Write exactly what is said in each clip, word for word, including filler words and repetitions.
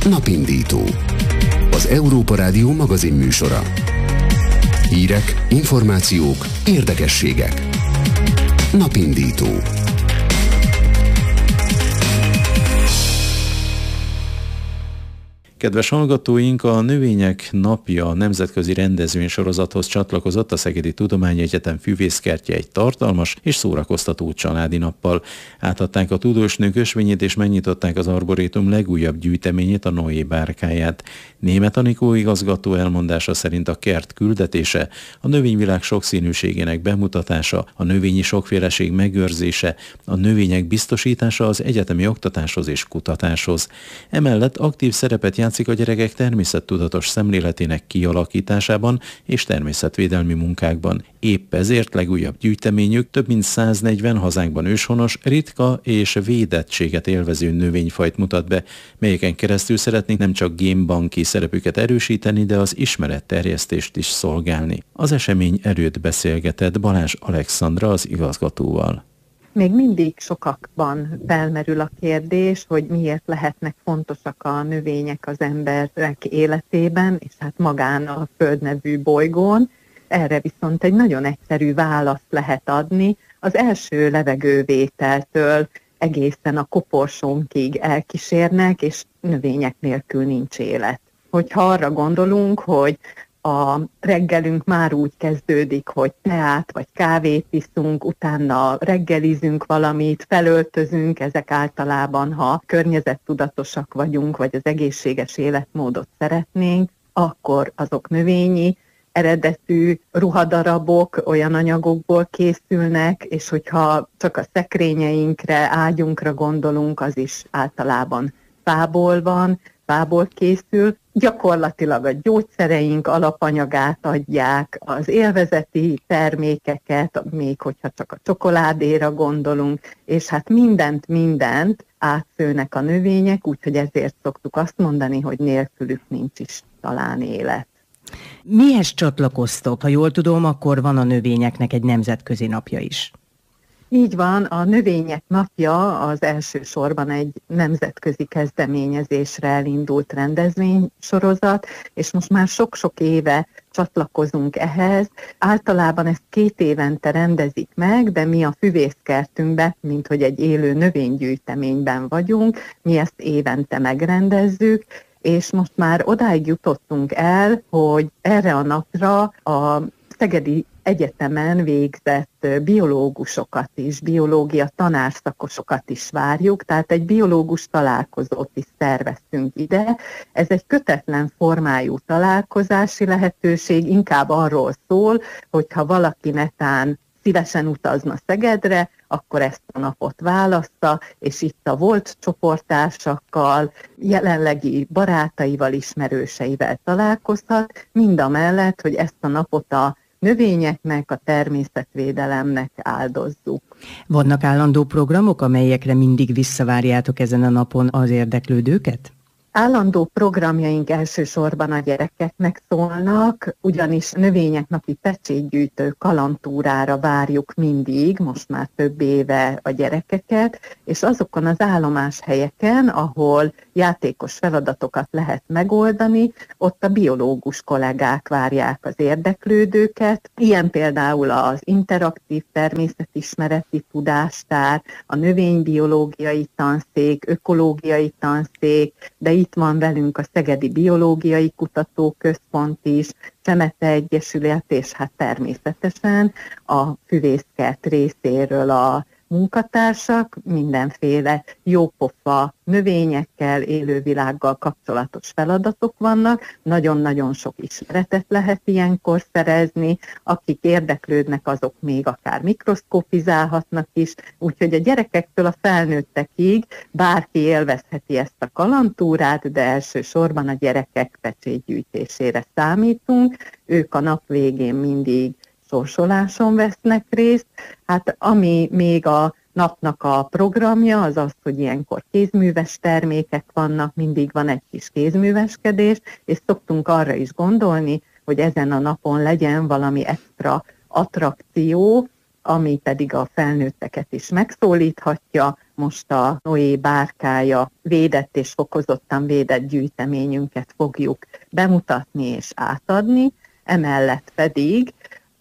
Napindító. Az Európa Rádió magazin műsora. Hírek, információk, érdekességek. Napindító. Kedves hallgatóink, a Növények Napja nemzetközi rendezvénysorozathoz csatlakozott a Szegedi Tudományegyetem füvészkertje egy tartalmas és szórakoztató családi nappal. Átadták a tudósnők ösvényét és megnyitották az arborétum legújabb gyűjteményét, a Noé bárkáját. Németh Anikó igazgató elmondása szerint a kert küldetése, a növényvilág sokszínűségének bemutatása, a növényi sokféleség megőrzése, a növények biztosítása az egyetemi oktatáshoz és kutatáshoz. Emellett aktív szerepet játszik a gyerekek természettudatos szemléletének kialakításában és természetvédelmi munkákban. Épp ezért legújabb gyűjteményük több mint száznegyven hazánkban őshonos, ritka és védettséget élvező növényfajt mutat be, melyeken keresztül szeretnék nem csak génbanki szerepüket erősíteni, de az ismeretterjesztést is szolgálni. Az esemény előtt beszélgetett Balázs Alexandra az igazgatóval. Még mindig sokakban felmerül a kérdés, hogy miért lehetnek fontosak a növények az emberek életében, és hát magán a Föld nevű bolygón. Erre viszont egy nagyon egyszerű választ lehet adni, az első levegővételtől egészen a koporsónkig elkísérnek, és növények nélkül nincs élet. Hogyha arra gondolunk, hogy a reggelünk már úgy kezdődik, hogy teát vagy kávét iszunk, utána reggelizünk valamit, felöltözünk, ezek általában, ha környezettudatosak vagyunk, vagy az egészséges életmódot szeretnénk, akkor azok növényi eredetű ruhadarabok olyan anyagokból készülnek, és hogyha csak a szekrényeinkre, ágyunkra gondolunk, az is általában fából van, fából készül. Gyakorlatilag a gyógyszereink alapanyagát adják, az élvezeti termékeket, még hogyha csak a csokoládéra gondolunk, és hát mindent, mindent átszőnek a növények, úgyhogy ezért szoktuk azt mondani, hogy nélkülük nincs is talán élet. Mihez csatlakoztok? Ha jól tudom, akkor van a növényeknek egy nemzetközi napja is. Így van, a Növények Napja az elsősorban egy nemzetközi kezdeményezésre elindult rendezvénysorozat, és most már sok-sok éve csatlakozunk ehhez. Általában ezt két évente rendezik meg, de mi a füvészkertünkben, mint hogy egy élő növénygyűjteményben vagyunk, mi ezt évente megrendezzük, és most már odáig jutottunk el, hogy erre a napra a Szegedi Egyetemen végzett biológusokat is, biológia tanárszakosokat is várjuk, tehát egy biológus találkozót is szerveztünk ide. Ez egy kötetlen formájú találkozási lehetőség, inkább arról szól, hogyha valaki netán szívesen utazna Szegedre, akkor ezt a napot válassza, és itt a volt csoporttársakkal, jelenlegi barátaival, ismerőseivel találkozhat, mindamellett, hogy ezt a napot a növényeknek, a természetvédelemnek áldozzuk. Vannak állandó programok, amelyekre mindig visszavárjátok ezen a napon az érdeklődőket? Állandó programjaink elsősorban a gyerekeknek szólnak, ugyanis Növények Napi pecsétgyűjtő kalandtúrára várjuk mindig, most már több éve a gyerekeket, és azokon az állomáshelyeken, ahol játékos feladatokat lehet megoldani, ott a biológus kollégák várják az érdeklődőket. Ilyen például az interaktív természetismereti tudástár, a növénybiológiai tanszék, ökológiai tanszék, de itt van velünk a Szegedi Biológiai Kutatóközpont is, Csemete Egyesület, és hát természetesen a füvészkert részéről a munkatársak, mindenféle jópofa növényekkel, élővilággal kapcsolatos feladatok vannak, nagyon-nagyon sok ismeretet lehet ilyenkor szerezni, akik érdeklődnek, azok még akár mikroszkópizálhatnak is, úgyhogy a gyerekektől a felnőttekig bárki élvezheti ezt a kalandtúrát, de elsősorban a gyerekek pecsétgyűjtésére számítunk, ők a nap végén mindig sorsoláson vesznek részt. Hát ami még a napnak a programja, az az, hogy ilyenkor kézműves termékek vannak, mindig van egy kis kézműveskedés, és szoktunk arra is gondolni, hogy ezen a napon legyen valami extra attrakció, ami pedig a felnőtteket is megszólíthatja. Most a Noé bárkája védett és fokozottan védett gyűjteményünket fogjuk bemutatni és átadni, emellett pedig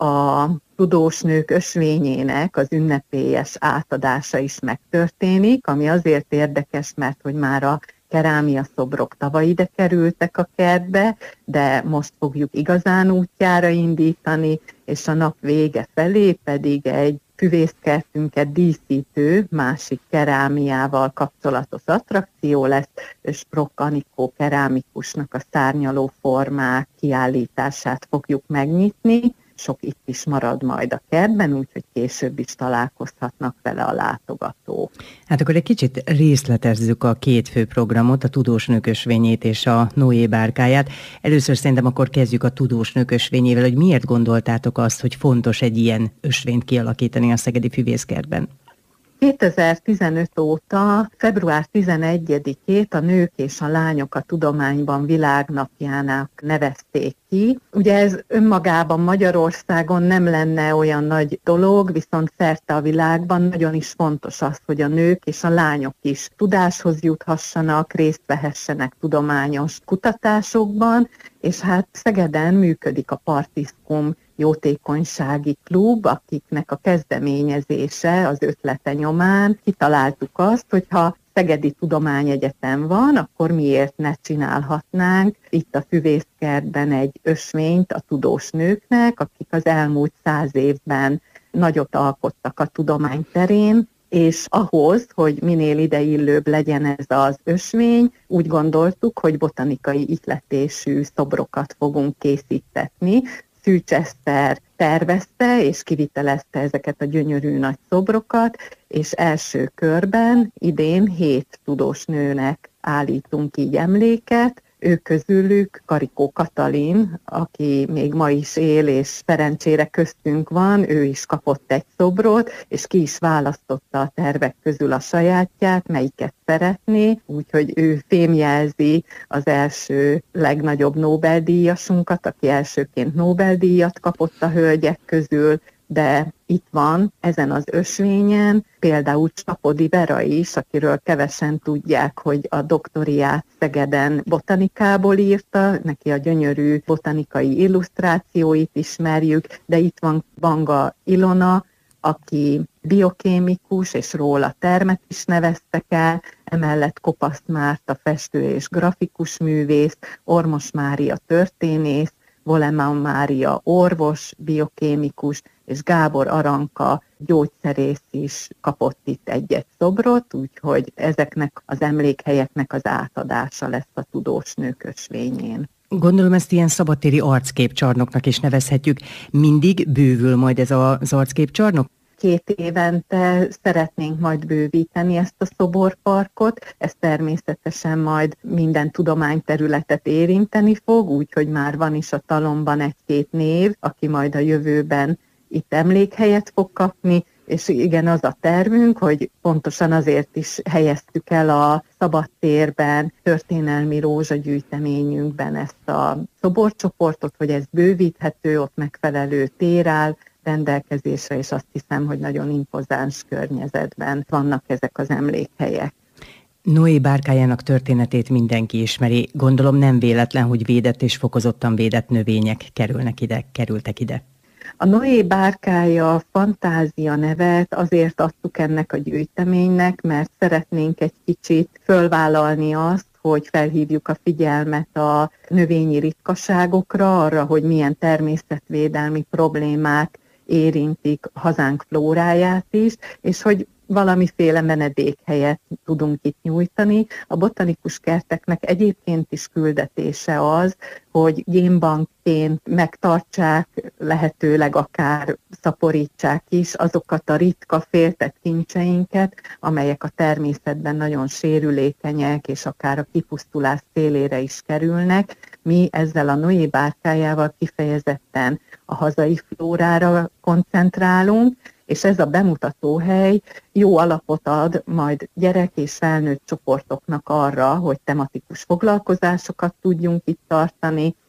a tudós nők ösvényének az ünnepélyes átadása is megtörténik, ami azért érdekes, mert hogy már a kerámia szobrok tavaly ide kerültek a kertbe, de most fogjuk igazán útjára indítani, és a nap vége felé pedig egy füvészkertünket díszítő, másik kerámiával kapcsolatos attrakció lesz, és Sprok Anikó kerámikusnak a szárnyaló formák kiállítását fogjuk megnyitni. Sok itt is marad majd a kertben, úgyhogy később is találkozhatnak vele a látogatók. Hát akkor egy kicsit részletezzük a két fő programot, a Tudós Nők ösvényét és a Noé bárkáját. Először szerintem akkor kezdjük a Tudós Nők ösvényével, hogy miért gondoltátok azt, hogy fontos egy ilyen ösvényt kialakítani a Szegedi Füvészkertben? kétezer-tizenöt óta február tizenegyedikét a Nők és a Lányok a Tudományban világnapjának nevezték ki. Ugye ez önmagában Magyarországon nem lenne olyan nagy dolog, viszont szerte a világban nagyon is fontos az, hogy a nők és a lányok is tudáshoz juthassanak, részt vehessenek tudományos kutatásokban, és hát Szegeden működik a Partiszkum jótékonysági klub, akiknek a kezdeményezése, az ötlete nyomán kitaláltuk azt, hogyha Szegedi Tudományegyetem van, akkor miért ne csinálhatnánk itt a Füvészkertben egy ösvényt a tudós nőknek, akik az elmúlt száz évben nagyot alkottak a tudomány terén, és ahhoz, hogy minél ideillőbb legyen ez az ösvény, úgy gondoltuk, hogy botanikai ihletésű szobrokat fogunk készítetni. Szűcs Eszter tervezte és kivitelezte ezeket a gyönyörű nagy szobrokat, és első körben idén hét tudós nőnek állítunk így emléket. Ők közülük Karikó Katalin, aki még ma is él, és szerencsére köztünk van, ő is kapott egy szobrot, és ki is választotta a tervek közül a sajátját, melyiket szeretné, úgyhogy ő fémjelzi az első legnagyobb Nobel-díjasunkat, aki elsőként Nobel-díjat kapott a hölgyek közül, de itt van ezen az ösvényen például Csapodi Vera is, akiről kevesen tudják, hogy a doktoriát Szegeden botanikából írta, neki a gyönyörű botanikai illusztrációit ismerjük, de itt van Banga Ilona, aki biokémikus, és róla termet is neveztek el, emellett Kopaszt Márta festő és grafikus művész, Ormos Mária történész, Voleman Mária orvos, biokémikus, és Gábor Aranka gyógyszerész is kapott itt egy-egy szobrot, úgyhogy ezeknek az emlékhelyeknek az átadása lesz a Tudós Nők ösvényén. Gondolom ezt ilyen szabadtéri arcképcsarnoknak is nevezhetjük. Mindig bővül majd ez az arcképcsarnok? Két évente szeretnénk majd bővíteni ezt a szoborparkot, ez természetesen majd minden tudományterületet érinteni fog, úgyhogy már van is a talomban egy-két név, aki majd a jövőben itt emlékhelyet fog kapni, és igen, az a tervünk, hogy pontosan azért is helyeztük el a szabadtérben, történelmi rózsagyűjteményünkben ezt a szoborcsoportot, hogy ez bővíthető, ott megfelelő tér áll rendelkezésre, és azt hiszem, hogy nagyon impozáns környezetben vannak ezek az emlékhelyek. Noé bárkájának történetét mindenki ismeri. Gondolom nem véletlen, hogy védett és fokozottan védett növények kerülnek ide, kerültek ide. A Noé bárkája fantázia nevet azért adtuk ennek a gyűjteménynek, mert szeretnénk egy kicsit fölvállalni azt, hogy felhívjuk a figyelmet a növényi ritkaságokra, arra, hogy milyen természetvédelmi problémák érintik hazánk flóráját is, és hogy valamiféle menedékhelyet tudunk itt nyújtani. A botanikus kerteknek egyébként is küldetése az, hogy génbankként megtartsák, lehetőleg akár szaporítsák is azokat a ritka féltett kincseinket, amelyek a természetben nagyon sérülékenyek, és akár a kipusztulás szélére is kerülnek. Mi ezzel a Noé bárkájával kifejezetten a hazai flórára koncentrálunk, és ez a bemutatóhely jó alapot ad majd gyerek és felnőtt csoportoknak arra, hogy tematikus foglalkozásokat tudjunk itt tartani,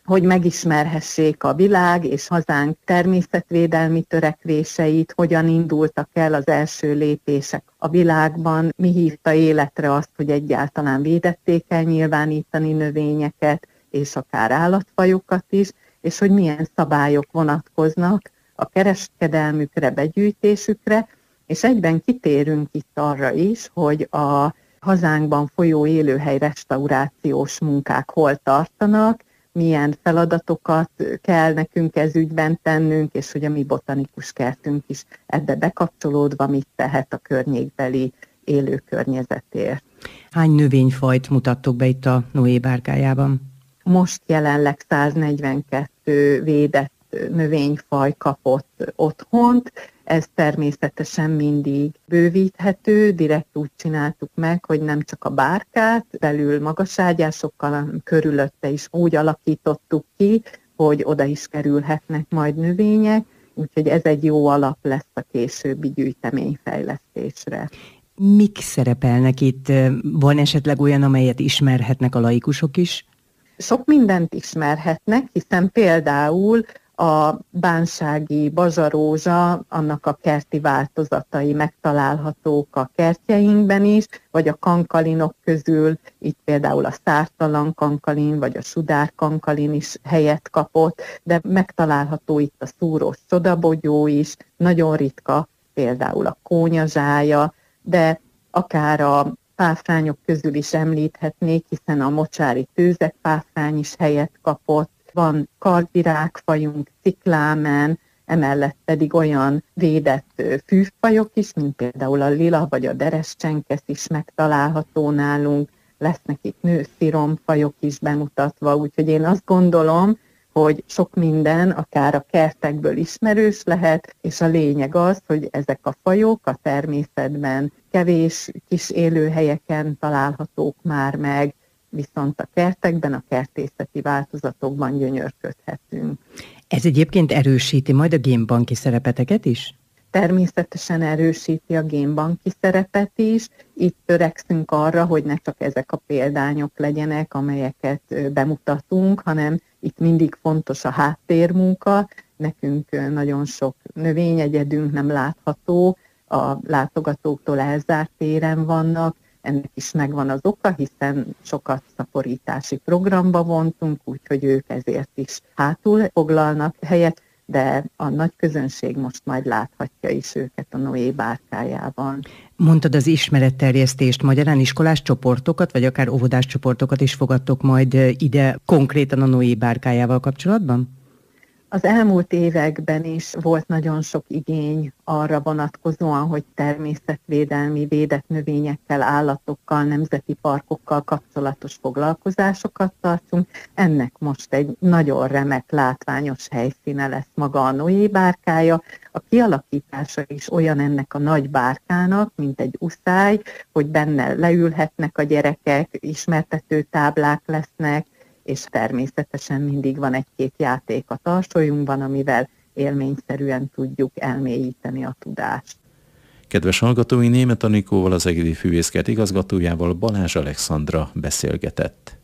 hogy megismerhessék a világ és hazánk természetvédelmi törekvéseit, hogyan indultak el az első lépések a világban, mi hívta életre azt, hogy egyáltalán védetté kell nyilvánítani növényeket, és akár állatfajokat is, és hogy milyen szabályok vonatkoznak a kereskedelmükre, begyűjtésükre, és egyben kitérünk itt arra is, hogy a hazánkban folyó élőhely restaurációs munkák hol tartanak, milyen feladatokat kell nekünk ez ügyben tennünk, és hogy a mi botanikus kertünk is ebbe bekapcsolódva mit tehet a környékbeli élő környezetért. Hány növényfajt mutattok be itt a Noé bárkájában? Most jelenleg száznegyvenkettő védett növényfaj kapott otthont, ez természetesen mindig bővíthető, direkt úgy csináltuk meg, hogy nem csak a bárkát, belül magaságyásokkal, hanem körülötte is úgy alakítottuk ki, hogy oda is kerülhetnek majd növények, úgyhogy ez egy jó alap lesz a későbbi gyűjteményfejlesztésre. Mik szerepelnek itt? Van esetleg olyan, amelyet ismerhetnek a laikusok is? Sok mindent ismerhetnek, hiszen például a bánsági bazsarózsa, annak a kerti változatai megtalálhatók a kertjeinkben is, vagy a kankalinok közül, itt például a szártalan kankalin, vagy a sudár kankalin is helyet kapott, de megtalálható itt a szúrós csodabogyó is, nagyon ritka például a kónyazsája, de akár a páfrányok közül is említhetnék, hiszen a mocsári tőzegpáfrány is helyet kapott, van kardvirágfajunk, ciklámen, emellett pedig olyan védett fűfajok is, mint például a lila vagy a dereszcsenkesz is megtalálható nálunk, lesznek itt nősziromfajok is bemutatva, úgyhogy én azt gondolom, hogy sok minden akár a kertekből ismerős lehet, és a lényeg az, hogy ezek a fajok a természetben kevés kis élőhelyeken találhatók már meg, viszont a kertekben, a kertészeti változatokban gyönyörködhetünk. Ez egyébként erősíti majd a génbanki szerepeteket is? Természetesen erősíti a génbanki szerepet is. Itt törekszünk arra, hogy ne csak ezek a példányok legyenek, amelyeket bemutatunk, hanem itt mindig fontos a háttérmunka. Nekünk nagyon sok növényegyedünk nem látható, a látogatóktól elzárt téren vannak, ennek is megvan az oka, hiszen sokat szaporítási programba vontunk, úgyhogy ők ezért is hátul foglalnak helyet, de a nagy közönség most majd láthatja is őket a Noé bárkájában. Mondtad az ismeretterjesztést, magyarán iskolás csoportokat, vagy akár óvodás csoportokat is fogadtok majd ide konkrétan a Noé bárkájával kapcsolatban? Az elmúlt években is volt nagyon sok igény arra vonatkozóan, hogy természetvédelmi védett növényekkel, állatokkal, nemzeti parkokkal kapcsolatos foglalkozásokat tartsunk. Ennek most egy nagyon remek, látványos helyszíne lesz maga a Noé bárkája. A kialakítása is olyan ennek a nagy bárkának, mint egy uszály, hogy benne leülhetnek a gyerekek, ismertető táblák lesznek, és természetesen mindig van egy-két játék a tarsolyunkban, amivel élményszerűen tudjuk elmélyíteni a tudást. Kedves hallgatói, Németh Anikóval, az Egedi Füvészkert igazgatójával, Balázs Alexandra beszélgetett.